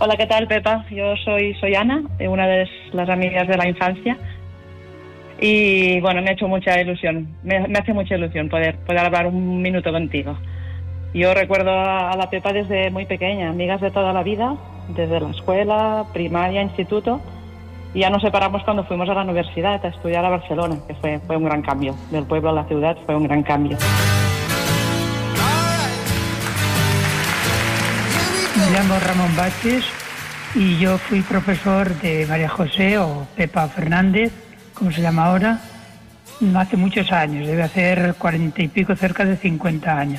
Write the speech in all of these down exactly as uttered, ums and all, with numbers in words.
Hola, ¿qué tal, Pepa? Yo soy, soy Ana, una de las amigas de la infancia. Y bueno, me ha hecho mucha ilusión, me, me hace mucha ilusión poder, poder hablar un minuto contigo. Yo recuerdo a la Pepa desde muy pequeña, amigas de toda la vida, desde la escuela, primaria, instituto. Y ya nos separamos cuando fuimos a la universidad a estudiar a Barcelona, que fue, fue un gran cambio. Del pueblo a la ciudad fue un gran cambio. Me llamo Ramón Baches y yo fui profesor de María José o Pepa Fernández, como se llama ahora, hace muchos años, debe hacer cuarenta y pico, cerca de cincuenta años.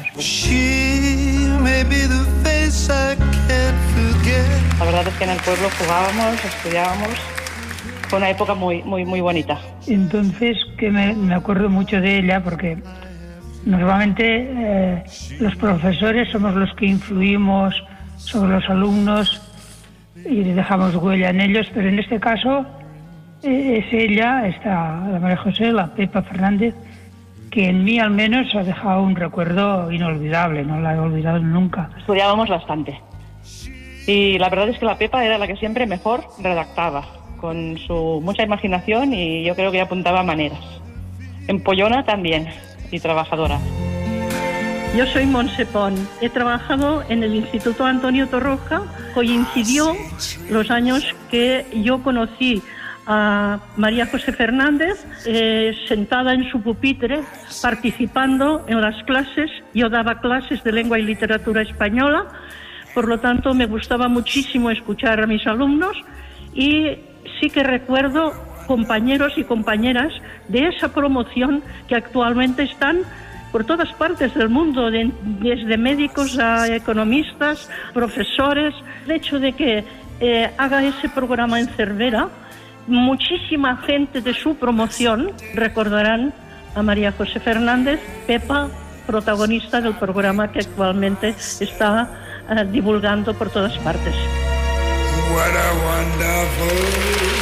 La verdad es que en el pueblo jugábamos, estudiábamos, fue una época muy, muy, muy bonita. Entonces, que me, me acuerdo mucho de ella porque normalmente eh, los profesores somos los que influimos sobre los alumnos y dejamos huella en ellos, pero en este caso eh, es ella, esta, la María José, la Pepa Fernández, que en mí al menos ha dejado un recuerdo inolvidable, no la he olvidado nunca. Estudiábamos bastante y la verdad es que la Pepa era la que siempre mejor redactaba, con su mucha imaginación y yo creo que apuntaba maneras. Empollona también y trabajadora. Yo soy Montse Pont. He trabajado en el Instituto Antonio Torroja. Coincidió los años que yo conocí a María José Fernández, eh, sentada en su pupitre, participando en las clases. Yo daba clases de lengua y literatura española, por lo tanto me gustaba muchísimo escuchar a mis alumnos y sí que recuerdo compañeros y compañeras de esa promoción que actualmente están por todas partes del mundo, de, desde médicos a economistas, profesores. El hecho de que eh, haga ese programa en Cervera, muchísima gente de su promoción recordarán a María José Fernández, Pepa, protagonista del programa que actualmente está eh, divulgando por todas partes. What a wonderful